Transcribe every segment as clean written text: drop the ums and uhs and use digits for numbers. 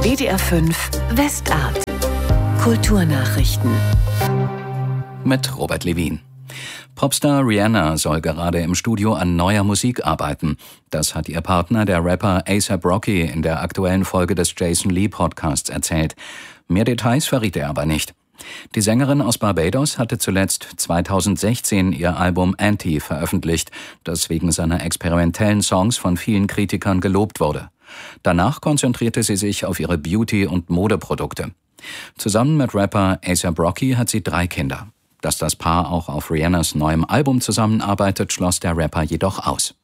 WDR 5 Westart. Kulturnachrichten. Mit Robert Levin. Popstar Rihanna soll gerade im Studio an neuer Musik arbeiten. Das hat ihr Partner, der Rapper A$AP Rocky, in der aktuellen Folge des Jason Lee Podcasts erzählt. Mehr Details verriet er aber nicht. Die Sängerin aus Barbados hatte zuletzt 2016 ihr Album Anti veröffentlicht, das wegen seiner experimentellen Songs von vielen Kritikern gelobt wurde. Danach konzentrierte sie sich auf ihre Beauty- und Modeprodukte. Zusammen mit Rapper A$AP Rocky hat sie 3 Kinder. Dass das Paar auch auf Rihannas neuem Album zusammenarbeitet, schloss der Rapper jedoch aus.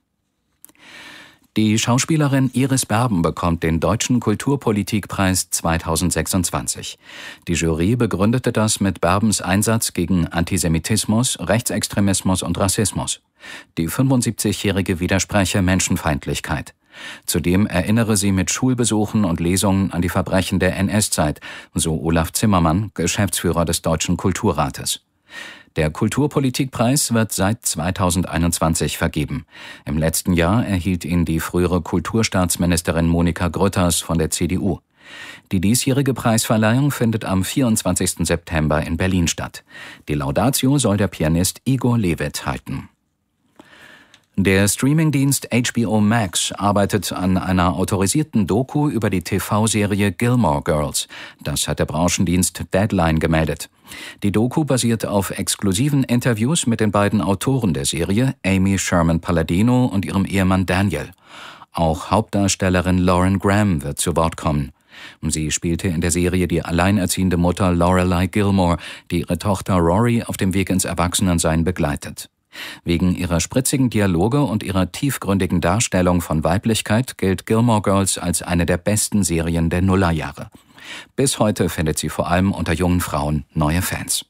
Die Schauspielerin Iris Berben bekommt den Deutschen Kulturpolitikpreis 2026. Die Jury begründete das mit Berbens Einsatz gegen Antisemitismus, Rechtsextremismus und Rassismus. Die 75-Jährige widerspreche Menschenfeindlichkeit. Zudem erinnere sie mit Schulbesuchen und Lesungen an die Verbrechen der NS-Zeit, so Olaf Zimmermann, Geschäftsführer des Deutschen Kulturrates. Der Kulturpolitikpreis wird seit 2021 vergeben. Im letzten Jahr erhielt ihn die frühere Kulturstaatsministerin Monika Grütters von der CDU. Die diesjährige Preisverleihung findet am 24. September in Berlin statt. Die Laudatio soll der Pianist Igor Levit halten. Der Streamingdienst HBO Max arbeitet an einer autorisierten Doku über die TV-Serie Gilmore Girls. Das hat der Branchendienst Deadline gemeldet. Die Doku basiert auf exklusiven Interviews mit den beiden Autoren der Serie, Amy Sherman-Palladino und ihrem Ehemann Daniel. Auch Hauptdarstellerin Lauren Graham wird zu Wort kommen. Sie spielte in der Serie die alleinerziehende Mutter Lorelai Gilmore, die ihre Tochter Rory auf dem Weg ins Erwachsenensein begleitet. Wegen ihrer spritzigen Dialoge und ihrer tiefgründigen Darstellung von Weiblichkeit gilt Gilmore Girls als eine der besten Serien der Nullerjahre. Bis heute findet sie vor allem unter jungen Frauen neue Fans.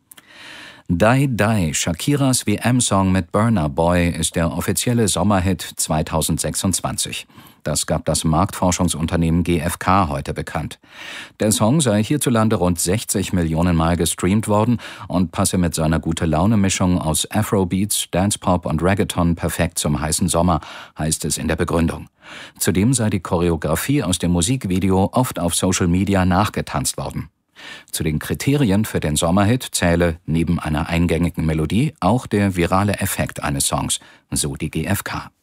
Die Die, Shakiras WM-Song mit Burna Boy, ist der offizielle Sommerhit 2026. Das gab das Marktforschungsunternehmen GfK heute bekannt. Der Song sei hierzulande rund 60 Millionen Mal gestreamt worden und passe mit seiner Gute-Laune-Mischung aus Afrobeats, Dancepop und Reggaeton perfekt zum heißen Sommer, heißt es in der Begründung. Zudem sei die Choreografie aus dem Musikvideo oft auf Social Media nachgetanzt worden. Zu den Kriterien für den Sommerhit zähle neben einer eingängigen Melodie auch der virale Effekt eines Songs, so die GfK.